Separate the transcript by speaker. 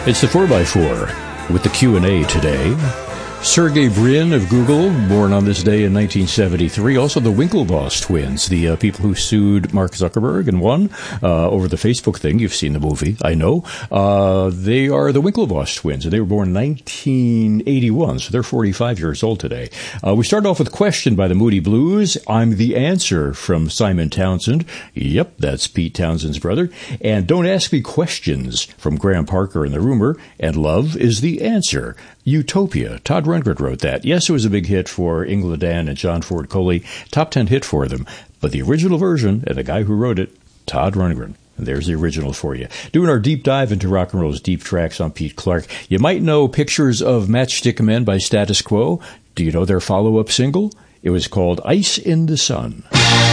Speaker 1: It's the 4x4 with the Q&A today. Sergey Brin of Google, born on this day in 1973. Also the Winklevoss twins, the people who sued Mark Zuckerberg and won over the Facebook thing. You've seen the movie, I know. They are the Winklevoss twins, and they were born in 1981, so they're 45 years old today. We start off with a question by the Moody Blues. I'm the answer from Simon Townsend. Yep, that's Pete Townsend's brother. And Don't Ask Me Questions from Graham Parker and the Rumor. And Love is the Answer. Utopia. Todd Rundgren wrote that. Yes, it was a big hit for Ingela Dan and John Ford Coley. Top 10 hit for them. But the original version, and the guy who wrote it, Todd Rundgren. And there's the original for you. Doing our deep dive into rock and roll's deep tracks on Pete Clark. You might know Pictures of Matchstick Men by Status Quo. Do you know their follow-up single? It was called Ice in the Sun.